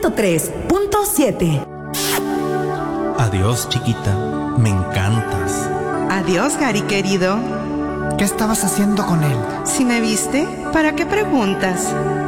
103.7. Adiós, chiquita, me encantas. Adiós, Gary querido. ¿Qué estabas haciendo con él? Si me viste, ¿para qué preguntas?